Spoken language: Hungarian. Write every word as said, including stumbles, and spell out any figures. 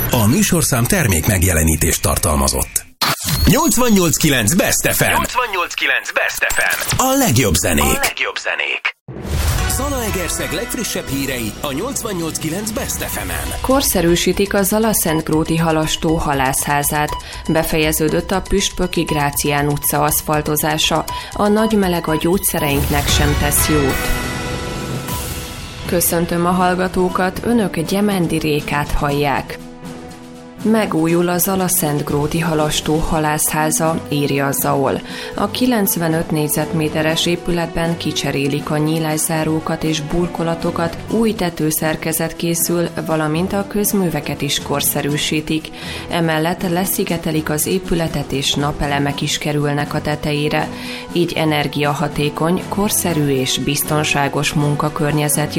A műsorszám termék megjelenítést tartalmazott. nyolcvannyolc kilenc Best ef em. nyolcvannyolc kilenc Best ef em. A legjobb zenék. A legjobb zenék. Zalaegerszeg legfrissebb hírei a nyolcvannyolc kilenc Best ef emen. Korszerűsítik a Zala-Szentgróti Halastó halászházát. Befejeződött a Püspöki Grácián utca aszfaltozása. A nagy meleg a gyógyszereinknek sem tesz jót. Köszöntöm a hallgatókat, önök Gyemendi Rékát hallják. Megújul a Zala-Szentgróti Halastó halászháza, írja a Zaol. A kilencvenöt négyzetméteres épületben kicserélik a nyílászárókat és burkolatokat, új tetőszerkezet készül, valamint a közműveket is korszerűsítik. Emellett leszigetelik az épületet és napelemek is kerülnek a tetejére. Így energiahatékony, korszerű és biztonságos munkakörnyezet